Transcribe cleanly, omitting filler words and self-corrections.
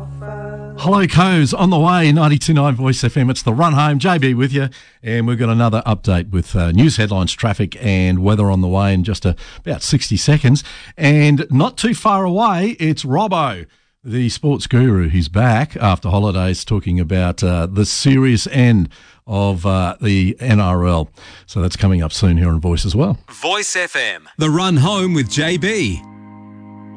Hello, Coes, on the way, 92.9 Voice FM. It's the run home. JB with you, and we've got another update with news headlines, traffic and weather on the way in just about 60 seconds. And not too far away, it's Robbo, the sports guru. He's back after holidays talking about the serious end of the NRL. So that's coming up soon here on Voice as well. Voice FM. The run home with JB.